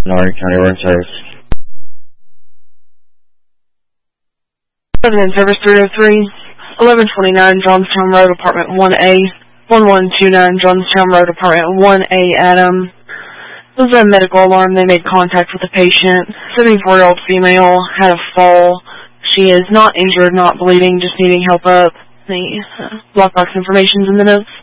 Orange County Road Service. Resident Service 303, 1129 Johnstown Road, Apartment 1A, 1129 Johnstown Road, Apartment 1A, Adam. This was a medical alarm. They made contact with the patient. 74-year-old female had a fall. She is not injured, not bleeding, just needing help up. The block box information's in the notes.